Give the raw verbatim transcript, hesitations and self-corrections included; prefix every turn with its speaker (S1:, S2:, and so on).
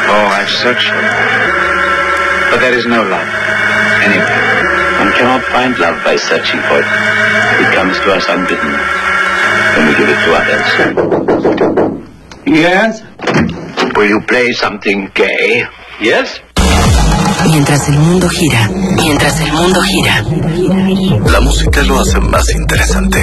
S1: Oh, I've searched for it. But there is no love anywhere. One cannot find love by searching for it. It comes to us unbidden when we give it to others. Yes? Will you play something gay? Yes?
S2: Mientras el mundo gira, mientras el mundo gira.
S3: La música lo hace más interesante.